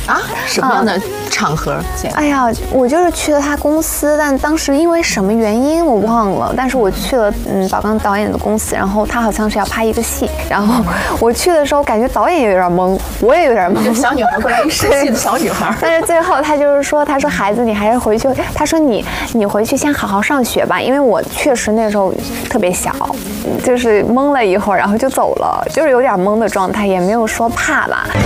啊，什么样的场合见？ 哎呀，我就是去了他公司，但当时因为什么原因我忘了，但是我去了宝刚导演的公司，然后他好像是要拍一个戏，然后我去的时候感觉导演也有点懵，我也有点懵， 小女孩过来一生气的小女孩。 但是最后他就是说，他说孩子你还是回去，他说你回去先好好上学吧，因为我确实那时候特别小，就是懵了一会儿，然后就走了，就是有点懵的状态，也没有说怕吧。